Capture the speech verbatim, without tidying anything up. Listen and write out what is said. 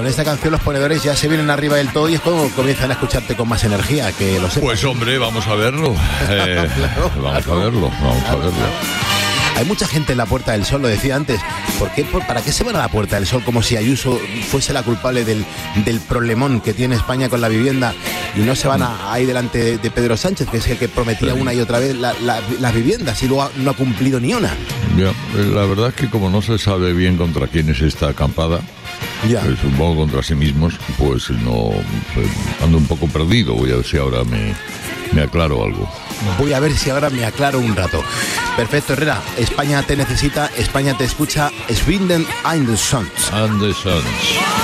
con esta canción los ponedores ya se vienen arriba del todo y es como comienzan a escucharte con más energía, que lo sepas. Pues hombre, vamos a verlo. Eh, Claro, vamos claro. a verlo, vamos a verlo. Hay mucha gente en la Puerta del Sol, lo decía antes. ¿Por qué, por- ¿Para qué se van a la Puerta del Sol como si Ayuso fuese la culpable del, del problemón que tiene España con la vivienda y no se van a, ahí delante de, de Pedro Sánchez, que es el que prometía Sí. una y otra vez la- la- las viviendas y luego ha- no ha cumplido ni una? Ya, eh, la verdad es que como no se sabe bien contra quién es esta acampada, Ya. eh, supongo contra sí mismos, pues no, pues, ando un poco perdido. Voy a ver si ahora me, me aclaro algo. Voy a ver si ahora me aclaro un rato. Perfecto, Herrera. España te necesita, España te escucha. Swinden Anderson. And the Sons.